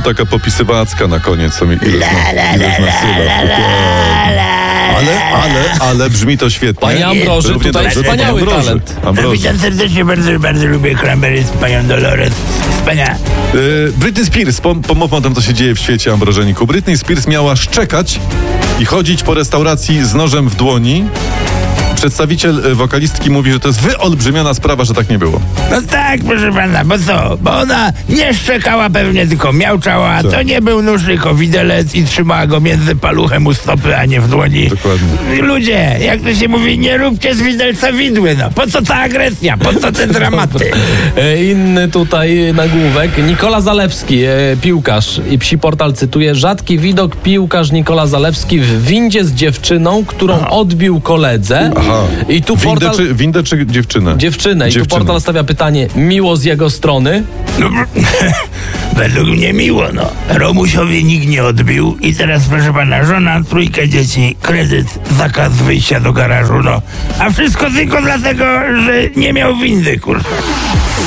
taka popisywacka na koniec, co mi ileś nasyła. Ale brzmi to świetnie. Panie Ambroży, Równie tutaj dobrze, wspaniały panie Ambroży. talent. Ambroży. Witam serdecznie, bardzo lubię Cranberries z panią Dolores. Wspaniała. Britney Spears, pomówmy o tym, co się dzieje w świecie, Ambrożeniku. Britney Spears miała szczekać i chodzić po restauracji z nożem w dłoni. Przedstawiciel wokalistki mówi, że to jest wyolbrzymiona sprawa, że tak nie było. No tak, proszę pana, bo co? Bo ona nie szczekała pewnie, tylko miauczała. Tak. To nie był nóż, tylko widelec i trzymała go między paluchem u stopy, a nie w dłoni. Dokładnie. Ludzie, jak to się mówi, nie róbcie z widelca widły, no. Po co ta agresja? Po co te dramaty? Inny tutaj nagłówek. Nikola Zalewski, piłkarz i Psi Portal cytuje: rzadki widok, piłkarz Nikola Zalewski w windzie z dziewczyną, którą odbił koledze. Aha. I tu portal... Windę czy dziewczynę? Dziewczynę. I tu portal stawia pytanie: miło z jego strony? No, według mnie miło, no. Romusiowi nikt nie odbił i teraz, proszę pana, żona, 3 dzieci, kredyt, zakaz wyjścia do garażu, no. A wszystko tylko dlatego, że nie miał windy, kurwa.